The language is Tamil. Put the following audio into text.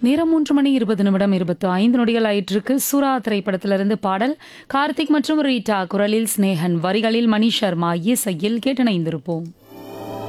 நேரம் 3:20 ஆயிட்டிருக்கு. சூரா திரைப்படத்திலிருந்து பாடல். கார்த்திக் மற்றும் ரீட்டா குரலில், ஸ்நேகன் வரிகளில், மணி சர்மா இசையில் கேட்டிணைந்திருப்போம்.